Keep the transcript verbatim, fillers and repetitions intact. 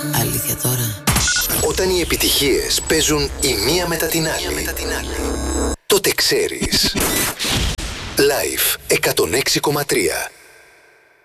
Αλήθεια τώρα. Όταν οι επιτυχίες παίζουν η μία μετά την άλλη, μετά την άλλη. τότε ξέρεις. Live εκατόν έξι κόμμα τρία.